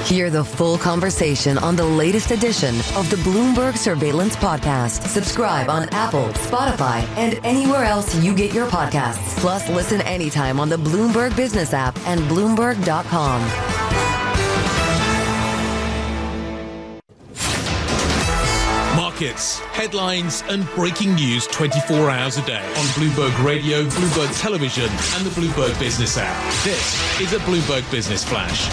Hear the full conversation on the latest edition of the Bloomberg Surveillance Podcast. Subscribe on Apple, Spotify, and anywhere else you get your podcasts. Plus, listen anytime on the Bloomberg Business app and Bloomberg.com. Markets, headlines, and breaking news 24 hours a day on Bloomberg Radio, Bloomberg Television, and the Bloomberg Business app. This is a Bloomberg Business Flash.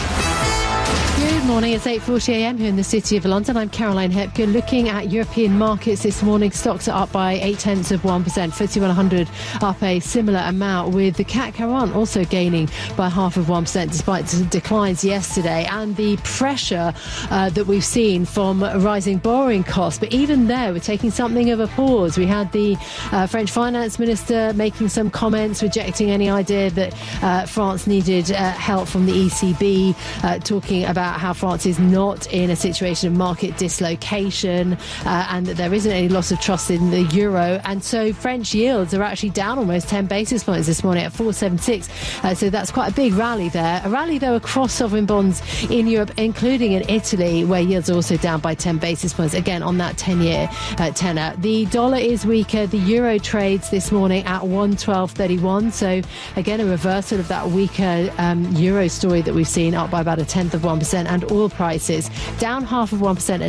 Good morning, it's 8:40 a.m. here in the City of London. I'm Caroline Hepker. Looking at European markets this morning, stocks are up by 0.8%. FTSE 100 up a similar amount, with the CAC 40 also gaining by 0.5%, despite the declines yesterday and the pressure that we've seen from rising borrowing costs. But even there, we're taking something of a pause. We had the French finance minister making some comments, rejecting any idea that France needed help from the ECB, talking about how France is not in a situation of market dislocation and that there isn't any loss of trust in the euro. And so French yields are actually down almost 10 basis points this morning at 4.76. So that's quite a big rally there. A rally, though, across sovereign bonds in Europe, including in Italy, where yields are also down by 10 basis points, again on that 10-year tenor. The dollar is weaker. The euro trades this morning at 112.31. So again, a reversal of that weaker euro story that we've seen, up by about 0.1%. And oil prices down 0.5% at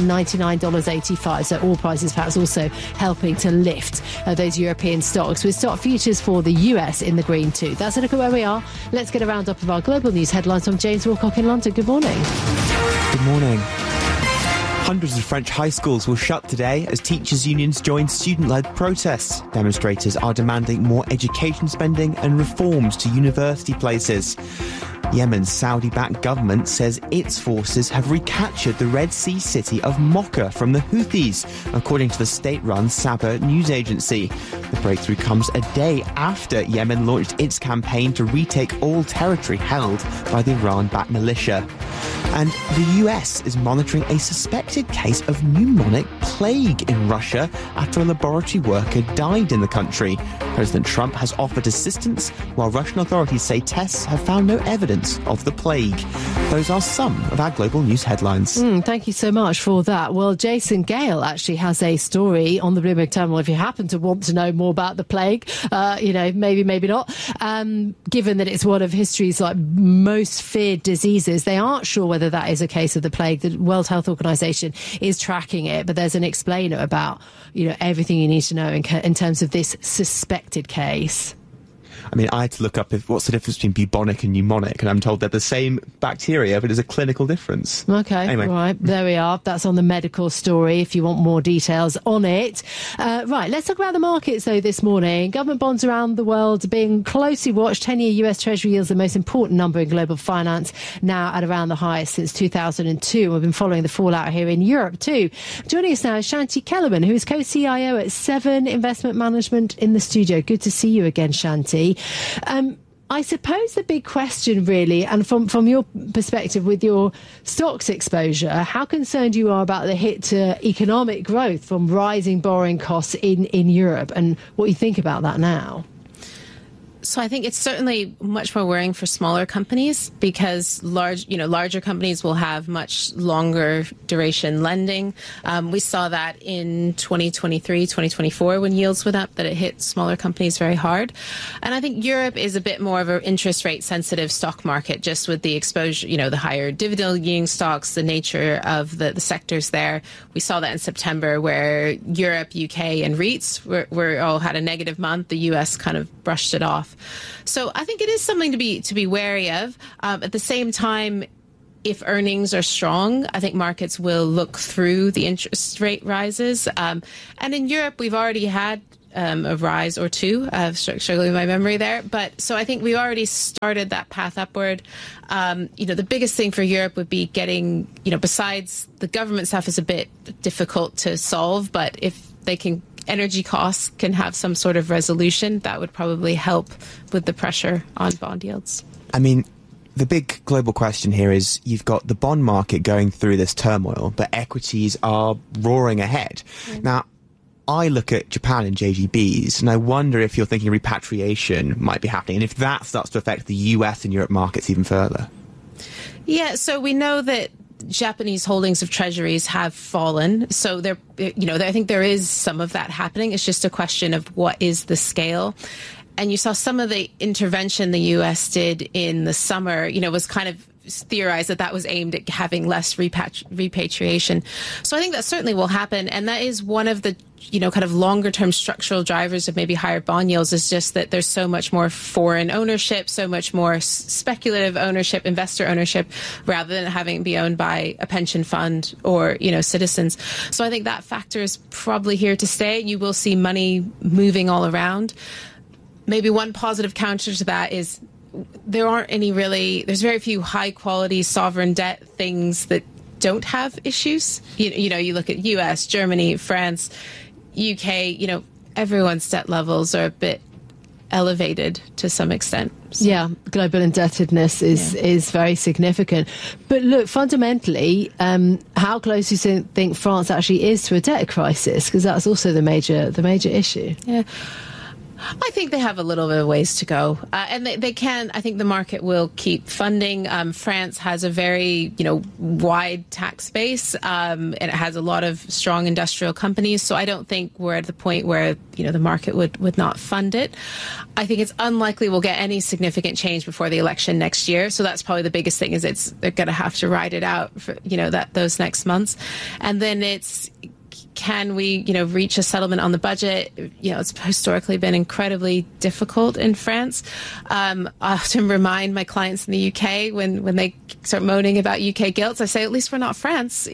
$99.85. So oil prices perhaps also helping to lift those European stocks, with stock futures for the US in the green too. That's a look at where we are. Let's get a roundup of our global news headlines from James Wilcock in London. Good morning. Good morning. Hundreds of French high schools will shut today as teachers' unions join student-led protests. Demonstrators are demanding more education spending and reforms to university places. Yemen's Saudi-backed government says its forces have recaptured the Red Sea city of Mocha from the Houthis, according to the state-run Sabah news agency. The breakthrough comes a day after Yemen launched its campaign to retake all territory held by the Iran-backed militia. And the US is monitoring a suspected case of pneumonic plague in Russia after a laboratory worker died in the country. President Trump has offered assistance, while Russian authorities say tests have found no evidence of the plague. Those are some of our global news headlines. Thank you so much for that. Well, Jason Gale actually has a story on the Bloomberg Terminal if you happen to want to know more about the plague. Maybe not. Given that it's one of history's most feared diseases, they aren't sure whether that is a case of the plague. The World Health Organization is tracking it, but there's an explainer about everything you need to know in terms of this suspected case. I mean, I had to look up what's the difference between bubonic and pneumonic, and I'm told they're the same bacteria, but there's a clinical difference. Okay, anyway. Right, there we are. That's on the medical story if you want more details on it. Right, let's talk about the markets, though, this morning. Government bonds around the world being closely watched. 10-year US Treasury yields, the most important number in global finance, now at around the highest since 2002. We've been following the fallout here in Europe, too. Joining us now is Shanti Kellerman, who is co-CIO at Seven Investment Management in the studio. Good to see you again, Shanti. I suppose the big question really, and from your perspective with your stocks exposure, how concerned you are about the hit to economic growth from rising borrowing costs in Europe, and what you think about that now? So I think it's certainly much more worrying for smaller companies, because larger companies will have much longer duration lending. We saw that in 2023, 2024 when yields went up, that it hit smaller companies very hard. And I think Europe is a bit more of an interest rate sensitive stock market, just with the exposure, the higher dividend yielding stocks, the nature of the sectors there. We saw that in September, where Europe, UK and REITs were all had a negative month. The US kind of brushed it off. So I think it is something to be wary of. At the same time, if earnings are strong, I think markets will look through the interest rate rises. And in Europe, we've already had a rise or two. Struggling with my memory there. But so I think we already started that path upward. The biggest thing for Europe would be getting, besides the government stuff is a bit difficult to solve, but if they can, energy costs can have some sort of resolution, that would probably help with the pressure on bond yields. I mean, the big global question here is you've got the bond market going through this turmoil, but equities are roaring ahead. Now, I look at Japan and JGBs, and I wonder if you're thinking repatriation might be happening, and if that starts to affect the US and Europe markets even further. Yeah, so we know that Japanese holdings of treasuries have fallen. So I think there is some of that happening. It's just a question of what is the scale. And you saw some of the intervention the U.S. did in the summer, was kind of theorized that was aimed at having less repatriation. So I think that certainly will happen. And that is one of the, kind of longer term structural drivers of maybe higher bond yields, is just that there's so much more foreign ownership, so much more speculative ownership, investor ownership, rather than having it be owned by a pension fund or, citizens. So I think that factor is probably here to stay. You will see money moving all around. Maybe one positive counter to that is there's very few high quality sovereign debt things that don't have issues. You look at US, Germany, France, UK, everyone's debt levels are a bit elevated to some extent. So. Yeah, global indebtedness is very significant. But look, fundamentally, how close do you think France actually is to a debt crisis? Because that's also the major issue. Yeah. I think they have a little bit of ways to go. And they can. I think the market will keep funding. France has a very, wide tax base, and it has a lot of strong industrial companies. So I don't think we're at the point where, the market would not fund it. I think it's unlikely we'll get any significant change before the election next year. So that's probably the biggest thing, is they're going to have to ride it out for, those next months. And then can we, reach a settlement on the budget? It's historically been incredibly difficult in France. I often remind my clients in the UK when they start moaning about UK gilts, I say, at least we're not France,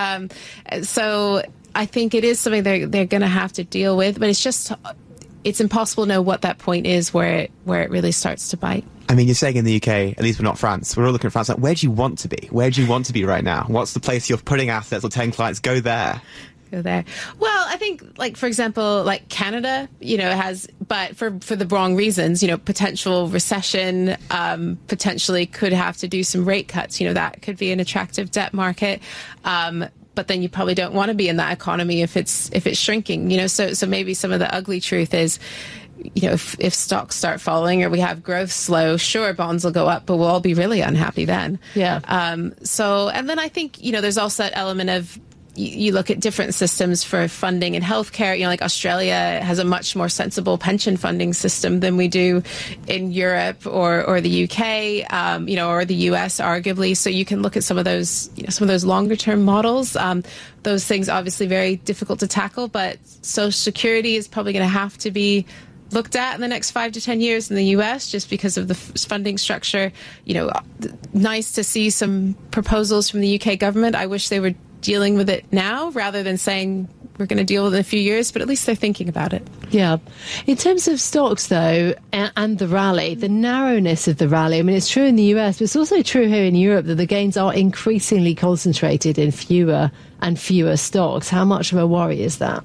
So I think it is something they're going to have to deal with, but it's impossible to know what that point is where it really starts to bite. I mean, you're saying in the UK, at least we're not France. We're all looking at France. Like, where do you want to be? Where do you want to be right now? What's the place you're putting assets or telling clients, go there? Go there. Well, I think, for example, Canada, has, but for the wrong reasons, potential recession, potentially could have to do some rate cuts. That could be an attractive debt market. But then you probably don't want to be in that economy if it's shrinking. So maybe some of the ugly truth is, if stocks start falling or we have growth slow, sure, bonds will go up, but we'll all be really unhappy then. Yeah. And then I think, there's also that element of, you look at different systems for funding in healthcare. Like Australia has a much more sensible pension funding system than we do in Europe or the UK, or the US, arguably. So you can look at some of those longer term models. Those things obviously very difficult to tackle, but Social Security is probably going to have to be looked at in the next 5 to 10 years in the US, just because of the funding structure. Nice to see some proposals from the UK government. I wish they were dealing with it now rather than saying we're going to deal with it in a few years, but at least they're thinking about it. Yeah. In terms of stocks, though, and the rally, the narrowness of the rally, I mean, it's true in the US, but it's also true here in Europe that the gains are increasingly concentrated in fewer and fewer stocks. How much of a worry is that?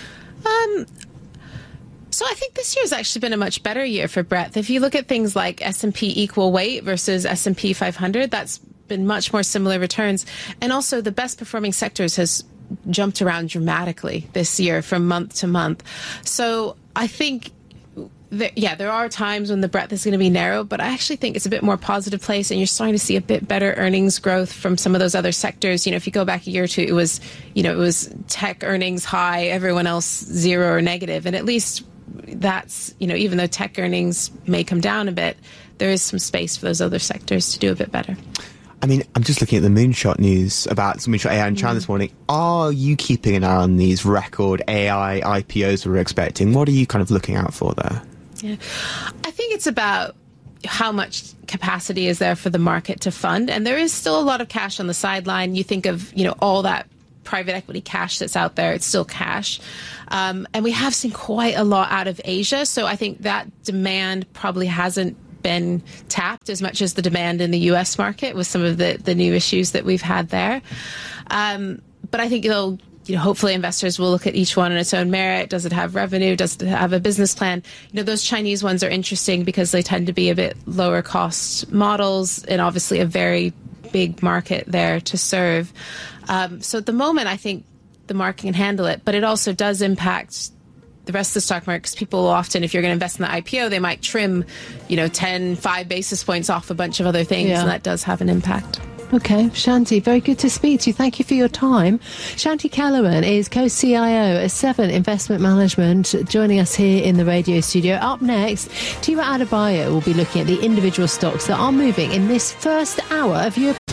So I think this year has actually been a much better year for breadth. If you look at things like S&P equal weight versus S&P 500, that's been much more similar returns. And also the best performing sectors has jumped around dramatically this year from month to month. So I think there are times when the breadth is going to be narrow, but I actually think it's a bit more positive place, and you're starting to see a bit better earnings growth from some of those other sectors. If you go back a year or two, it was tech earnings high, everyone else zero or negative. And at least that's, even though tech earnings may come down a bit, there is some space for those other sectors to do a bit better. I mean, I'm just looking at the Moonshot news about Moonshot AI in China this morning. Are you keeping an eye on these record AI IPOs we're expecting? What are you kind of looking out for there? Yeah, I think it's about how much capacity is there for the market to fund. And there is still a lot of cash on the sideline. You think of, all that private equity cash that's out there, it's still cash. And we have seen quite a lot out of Asia. So I think that demand probably hasn't been tapped as much as the demand in the US market with some of the new issues that we've had there. But I think hopefully investors will look at each one on its own merit. Does it have revenue? Does it have a business plan? Those Chinese ones are interesting because they tend to be a bit lower cost models and obviously a very big market there to serve. So at the moment, I think the market can handle it, but it also does impact the rest of the stock market, because people will often, if you're going to invest in the IPO, they might trim, 5 basis points off a bunch of other things, and that does have an impact. Okay, Shanti, very good to speak to you. Thank you for your time. Shanti Kellerman is co-CIO at Seven Investment Management, joining us here in the radio studio. Up next, Tima Adebayo will be looking at the individual stocks that are moving in this first hour of European